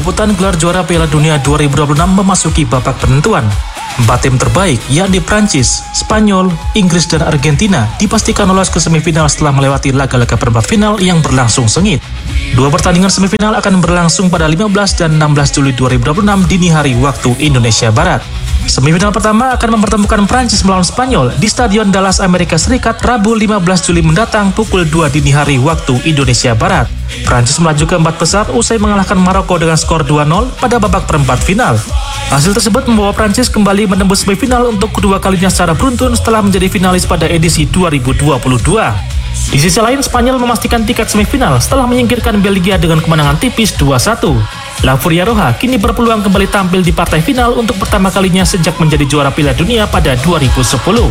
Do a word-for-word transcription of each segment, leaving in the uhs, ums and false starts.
Perebutan gelar juara Piala Dunia dua ribu dua puluh enam memasuki babak penentuan. Empat tim terbaik, yakni Prancis, Spanyol, Inggris, dan Argentina, dipastikan lolos ke semifinal setelah melewati laga-laga perempat final yang berlangsung sengit. Dua pertandingan semifinal akan berlangsung pada lima belas dan enam belas Juli dua ribu dua puluh enam dini hari waktu Indonesia Barat. Semifinal pertama akan mempertemukan Prancis melawan Spanyol di Stadion Dallas, Amerika Serikat, Rabu lima belas Juli mendatang pukul dua dini hari waktu Indonesia Barat. Prancis melaju ke empat besar usai mengalahkan Maroko dengan skor dua nol pada babak perempat final. Hasil tersebut membawa Prancis kembali menembus semifinal untuk kedua kalinya secara beruntun setelah menjadi finalis pada edisi dua ribu dua puluh dua. Di sisi lain, Spanyol memastikan tiket semifinal setelah menyingkirkan Belgia dengan kemenangan tipis dua satu. La Furia Roja kini berpeluang kembali tampil di partai final untuk pertama kalinya sejak menjadi juara Piala Dunia pada dua ribu sepuluh.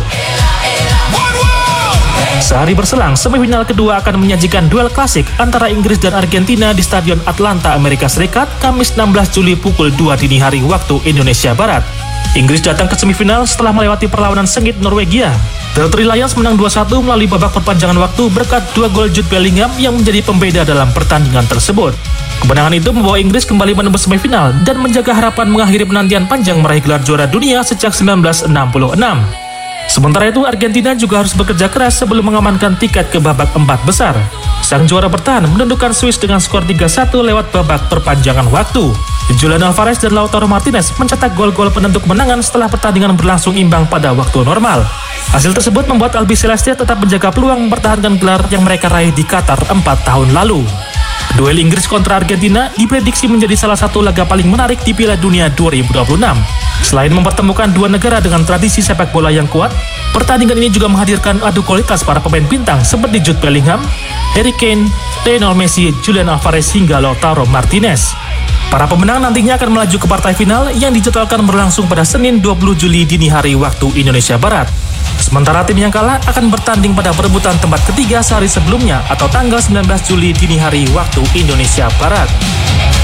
Sehari berselang, semifinal kedua akan menyajikan duel klasik antara Inggris dan Argentina di Stadion Atlanta, Amerika Serikat, Kamis enam belas Juli pukul dua dini hari waktu Indonesia Barat. Inggris datang ke semifinal setelah melewati perlawanan sengit Norwegia. The Three Lions menang dua satu melalui babak perpanjangan waktu berkat dua gol Jude Bellingham yang menjadi pembeda dalam pertandingan tersebut. Kemenangan itu membawa Inggris kembali menembus semifinal dan menjaga harapan mengakhiri penantian panjang meraih gelar juara dunia sejak seribu sembilan ratus enam puluh enam. Sementara itu, Argentina juga harus bekerja keras sebelum mengamankan tiket ke babak empat besar. Sang juara bertahan menundukkan Swiss dengan skor tiga satu lewat babak perpanjangan waktu. Julian Alvarez dan Lautaro Martinez mencetak gol-gol penentu kemenangan setelah pertandingan berlangsung imbang pada waktu normal. Hasil tersebut membuat Albiceleste tetap menjaga peluang mempertahankan gelar yang mereka raih di Qatar empat tahun lalu. Duel Inggris kontra Argentina diprediksi menjadi salah satu laga paling menarik di Piala Dunia dua ribu dua puluh enam. Selain mempertemukan dua negara dengan tradisi sepak bola yang kuat, pertandingan ini juga menghadirkan adu kualitas para pemain bintang seperti Jude Bellingham, Harry Kane, Lionel Messi, Julian Alvarez hingga Lautaro Martinez. Para pemenang nantinya akan melaju ke partai final yang dijadwalkan berlangsung pada Senin dua puluh Juli dini hari waktu Indonesia Barat. Sementara tim yang kalah akan bertanding pada perebutan tempat ketiga sehari sebelumnya atau tanggal sembilan belas Juli dini hari waktu Indonesia Barat.